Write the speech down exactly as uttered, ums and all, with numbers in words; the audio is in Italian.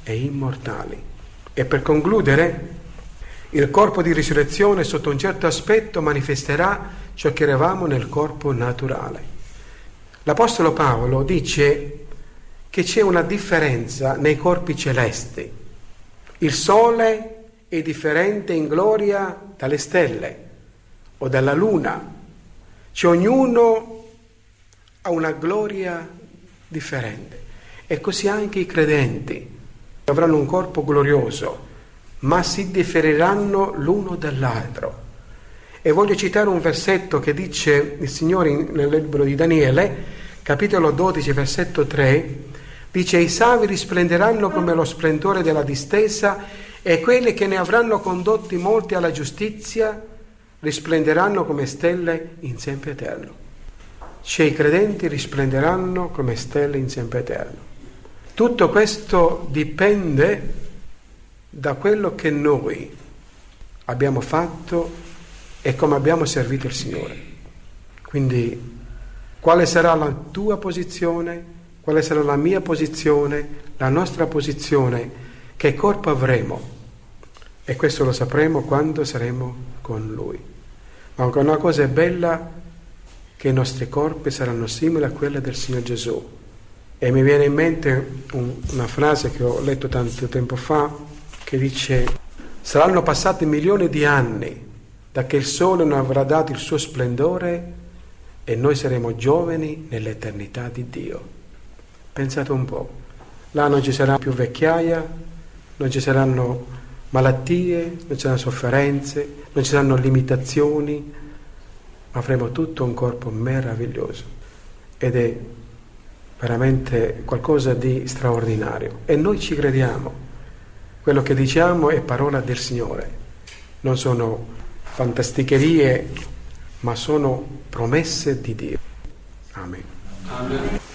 e immortali. E per concludere, il corpo di risurrezione sotto un certo aspetto manifesterà ciò che eravamo nel corpo naturale. L'Apostolo Paolo dice che c'è una differenza nei corpi celesti. Il sole è differente in gloria dalle stelle o dalla luna. Cioè ognuno ha una gloria differente. E così anche i credenti avranno un corpo glorioso, ma si differiranno l'uno dall'altro. E voglio citare un versetto che dice il Signore nel libro di Daniele, capitolo dodici, versetto tre, dice: i savi risplenderanno come lo splendore della distesa, e quelli che ne avranno condotti molti alla giustizia risplenderanno come stelle in sempre eterno. Cioè i credenti risplenderanno come stelle in sempre eterno. Tutto questo dipende da quello che noi abbiamo fatto e come abbiamo servito il Signore. Quindi quale sarà la tua posizione, quale sarà la mia posizione, la nostra posizione, che corpo avremo? E questo lo sapremo quando saremo con Lui. Ma una cosa è bella, che i nostri corpi saranno simili a quelli del Signore Gesù. E mi viene in mente un, una frase che ho letto tanto tempo fa, che dice: saranno passati milioni di anni da che il sole non avrà dato il suo splendore e noi saremo giovani nell'eternità di Dio. Pensate un po', là non ci sarà più vecchiaia, non ci saranno malattie, non ci saranno sofferenze, non ci saranno limitazioni, avremo tutto un corpo meraviglioso ed è veramente qualcosa di straordinario. E noi ci crediamo, quello che diciamo è parola del Signore, non sono fantasticherie, ma sono promesse di Dio. Amen. Amen.